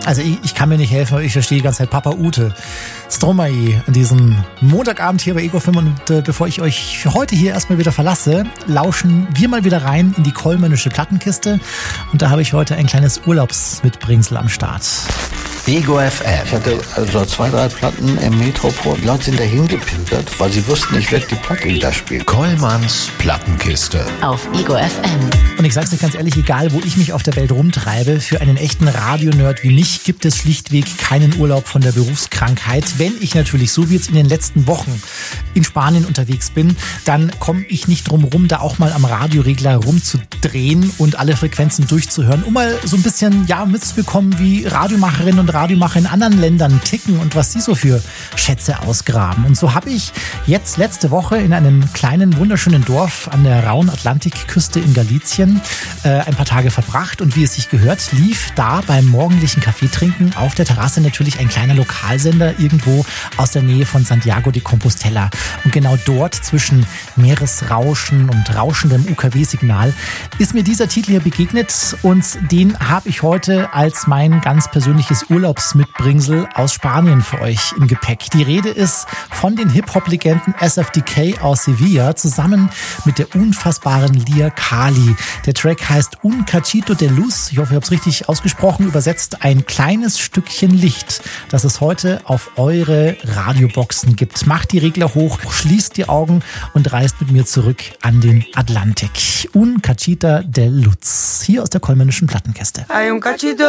Also ich kann mir nicht helfen, aber ich verstehe die ganze Zeit Papa Ute. Stromae an diesem Montagabend hier bei Ego 5. Und bevor ich euch für heute hier erstmal wieder verlasse, lauschen wir mal wieder rein in die kollmännische Plattenkiste. Und da habe ich heute ein kleines Urlaubsmitbringsel am Start. Ego FM. Ich hatte also 2, 3 Platten im Metropol. Die Leute sind dahin gepimpert, weil sie wussten, ich werde die Platte wieder spielen. Kollmanns Plattenkiste. Auf Ego FM. Und ich sag's euch ganz ehrlich, egal wo ich mich auf der Welt rumtreibe, für einen echten Radionerd wie mich gibt es schlichtweg keinen Urlaub von der Berufskrankheit. Wenn ich natürlich, so wie jetzt in den letzten Wochen, in Spanien unterwegs bin, dann komme ich nicht drum rum, da auch mal am Radioregler rumzudrehen und alle Frequenzen durchzuhören, um mal so ein bisschen mitzubekommen, wie Radiomacherinnen und Radiomacher in anderen Ländern ticken und was sie so für Schätze ausgraben. Und so habe ich jetzt letzte Woche in einem kleinen, wunderschönen Dorf an der rauen Atlantikküste in Galicien ein paar Tage verbracht. Und wie es sich gehört, lief da beim morgendlichen Kaffeetrinken auf der Terrasse natürlich ein kleiner Lokalsender irgendwo aus der Nähe von Santiago de Compostela. Und genau dort zwischen Meeresrauschen und rauschendem UKW-Signal ist mir dieser Titel hier begegnet und den habe ich heute als mein ganz persönliches Urlaubsmitbringsel aus Spanien für euch im Gepäck. Die Rede ist von den Hip-Hop-Legenden SFDK aus Sevilla zusammen mit der unfassbaren Lia Kali. Der Track heißt Un Cachito de Luz. Ich hoffe, ich habe es richtig ausgesprochen. Übersetzt ein kleines Stückchen Licht, das es heute auf eure Radioboxen gibt. Macht die Regler hoch, schließt die Augen und reist mit mir zurück an den Atlantik. Un Cachito de Luz. Hier aus der kollmännischen Plattenkiste. Hay un cachito